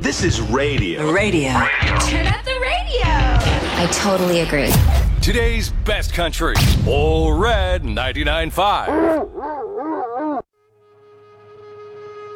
This is radio. Radio. Turn up the radio. I totally agree. Today's best country. All Red 99.5.